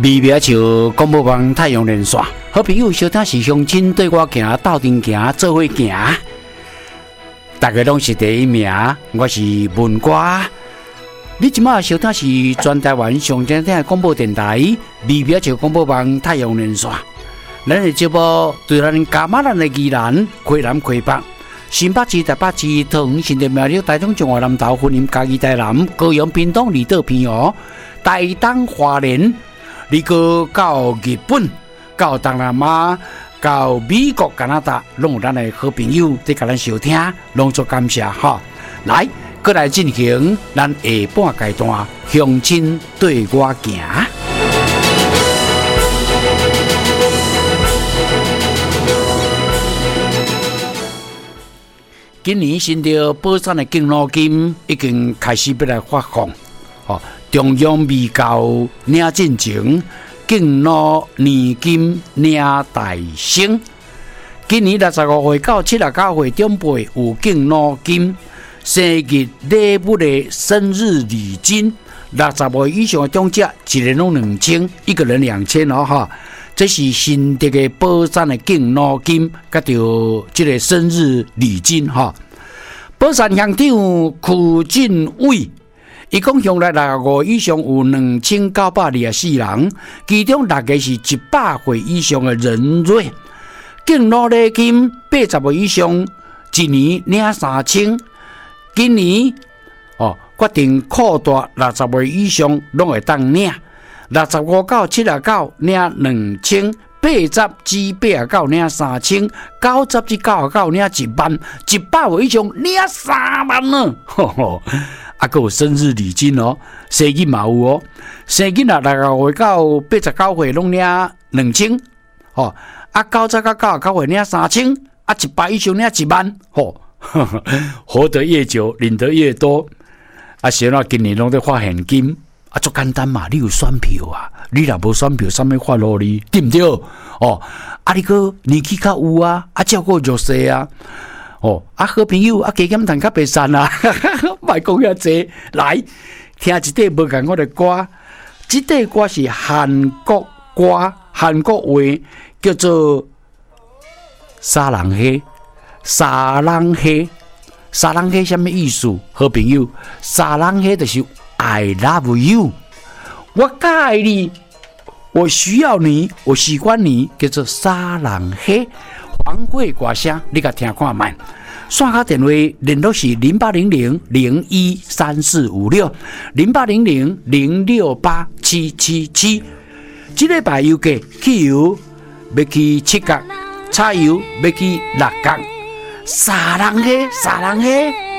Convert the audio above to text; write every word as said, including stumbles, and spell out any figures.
微妙像广播网太阳连线，好朋友小听是相亲对我行，斗阵行，做伙行。大家拢是第一名，我是文歌。你即马收听是全台湾上正听的广播电台，微妙像广播网太阳连线。咱的节目对咱加码咱的宜兰、溪南、溪北、新北市、台北市、桃园、新店、苗栗、台中、彰化、南投、云林、嘉义、台南、高雄、屏东、离岛、偏湖、台东、花莲，你个到日本、到东南亚、到美国、加拿大，拢有咱的好朋友在甲咱收听，拢做感谢哈。来，过来进行咱下半阶段相亲对我行。今年新的宝山的敬老金已经开始要来发放，哦，中央未到领进前，敬老年金领大升。今年六十五岁到七十九岁长辈有敬老金，生日礼物的生日礼金，六十岁以上的长者一人拢两千，一个人两千哦哈。这是新的个宝山的敬老金，甲着这个生日礼金哈。宝山乡长曲俊伟，伊讲向来六十五以上有两千九百二十四人，其中大概是一百岁以上的人瑞。敬老礼金八十岁以上，一年领三千。今年哦决定扩大六十岁以上拢会当领。六十五到七十九领两千，八十至八十九领三千，九十至九十九领一万，一百岁以上领三万呢！吼吼，啊，还有生日礼金哦，生日嘛有哦，生日啊六十岁到八十九岁拢领两千，吼，啊九十到九十九岁领三千，啊一百以上领一万，吼，活得越久，领得越多。啊，谁那今年拢在发现金？啊，足简单嘛！你有选票啊，你若无选票，啥物发落你，对不对？哦，啊，你个年纪较有啊，啊，照顾弱势啊，哦，啊，好朋友啊，加减谈较白散啊，莫讲遐济，来听一首无共我的歌，这首歌是韩国歌，韩国话叫做《沙人黑》，沙人黑，沙人黑什么意思？好朋友，沙人黑就是。I love you， 我爱你，我需要你，我喜欢你，叫做沙人黑。黄慧歌声，你甲听看卖。线下电话联络是零八零零零一三四五六零八零零零六八七七七。这礼拜油价汽油要去七角，柴油要去六角。沙人黑，沙人黑。